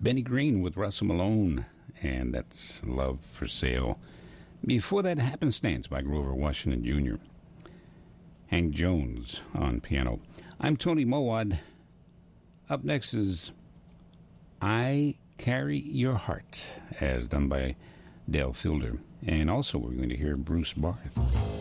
Benny Green with Russell Malone, and that's Love for Sale. Before that, Happenstance by Grover Washington Jr. Hank Jones on piano. I'm Tony Mowat. Up next is I Carry Your Heart, as done by Dale Fielder. And also we're going to hear Bruce Barth.